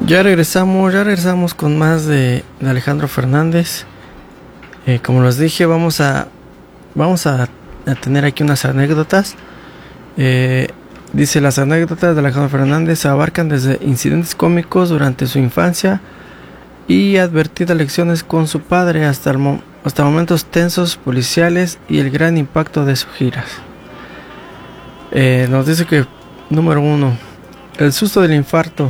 Ya regresamos con más de Alejandro Fernández. Como les dije, vamos a tener aquí unas anécdotas. Dice, las anécdotas de Alejandro Fernández abarcan desde incidentes cómicos durante su infancia y advertidas lecciones con su padre hasta momentos tensos policiales y el gran impacto de sus giras. Nos dice que, número uno, el susto del infarto.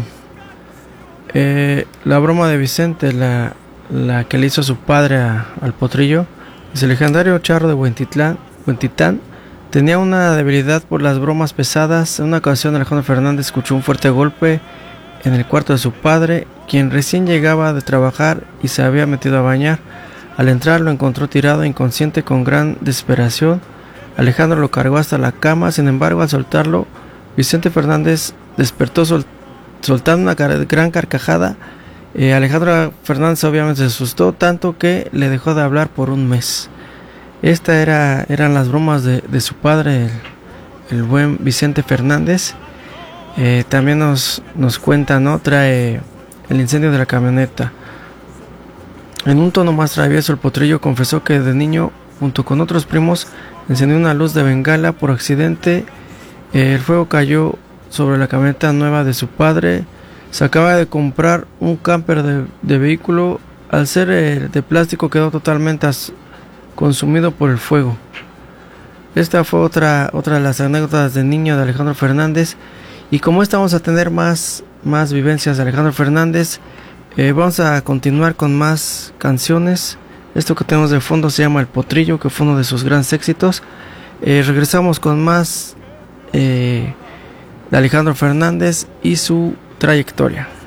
La broma de Vicente, la que le hizo su padre al potrillo. El legendario charro de Huentitán tenía una debilidad por las bromas pesadas. En una ocasión Alejandro Fernández escuchó un fuerte golpe en el cuarto de su padre, quien recién llegaba de trabajar y se había metido a bañar. Al entrar lo encontró tirado inconsciente con gran desesperación. Alejandro lo cargó hasta la cama. Sin embargo, al soltarlo, Vicente Fernández despertó soltando una gran carcajada. Alejandro Fernández obviamente se asustó tanto que le dejó de hablar por un mes. Eran las bromas de su padre, el buen Vicente Fernández. También nos cuenta, ¿no? Trae el incendio de la camioneta. En un tono más travieso, el potrillo confesó que de niño, junto con otros primos, encendió una luz de bengala por accidente. El fuego cayó sobre la camioneta nueva de su padre. Se acaba de comprar un camper de vehículo. Al ser de plástico, quedó totalmente consumido por el fuego. Esta fue otra de las anécdotas de niño de Alejandro Fernández. Y como esta vamos a tener más vivencias de Alejandro Fernández, vamos a continuar con más canciones. Esto que tenemos de fondo se llama El Potrillo, que fue uno de sus grandes éxitos. Regresamos con más de Alejandro Fernández y su trayectoria.